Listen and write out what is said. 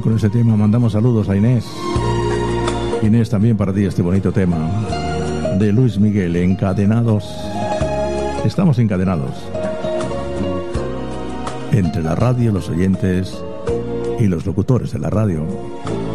con ese tema. Mandamos saludos a Inés. Inés, también para ti este bonito tema de Luis Miguel, Encadenados. Estamos encadenados entre la radio, los oyentes y los locutores de la radio.